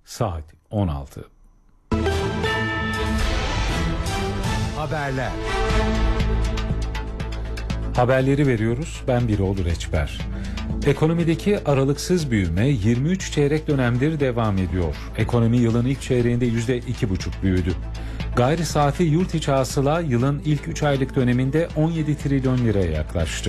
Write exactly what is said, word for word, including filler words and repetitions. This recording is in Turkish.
Saat on altı. Haberler. Haberleri veriyoruz. Ben Biroğlu Reçber. Ekonomideki aralıksız büyüme yirmi üç çeyrek dönemdir devam ediyor. Ekonomi yılın ilk çeyreğinde yüzde iki buçuk büyüdü. Gayri safi yurt içi hasıla yılın ilk üç aylık döneminde on yedi trilyon liraya yaklaştı.